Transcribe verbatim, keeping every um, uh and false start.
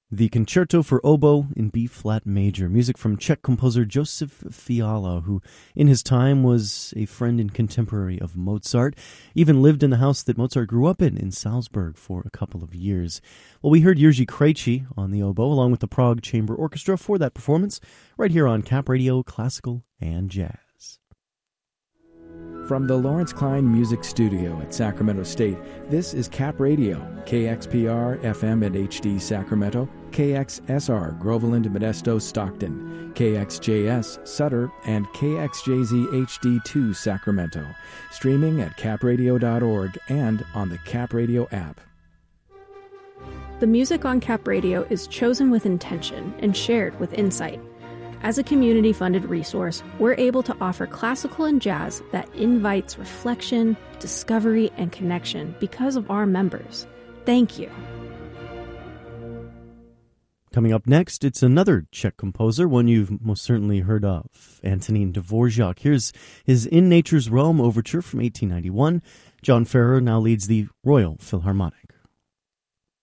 The Concerto for Oboe in B-flat major, music from Czech composer Josef Fiala, who in his time was a friend and contemporary of Mozart, even lived in the house that Mozart grew up in, in Salzburg, for a couple of years. Well, we heard Jerzy Krejci on the oboe, along with the Prague Chamber Orchestra for that performance, right here on Cap Radio Classical and Jazz. From the Lawrence Klein Music Studio at Sacramento State, this is Cap Radio, K X P R F M and H D Sacramento, K X S R Groveland, Modesto, Stockton, K X J S Sutter, and K X J Z H D two Sacramento. Streaming at cap radio dot org and on the Cap Radio app. The music on Cap Radio is chosen with intention and shared with insight. As a community-funded resource, we're able to offer classical and jazz that invites reflection, discovery, and connection because of our members. Thank you. Coming up next, it's another Czech composer, one you've most certainly heard of, Antonín Dvořák. Here's his In Nature's Realm overture from eighteen ninety-one. John Ferrer now leads the Royal Philharmonic.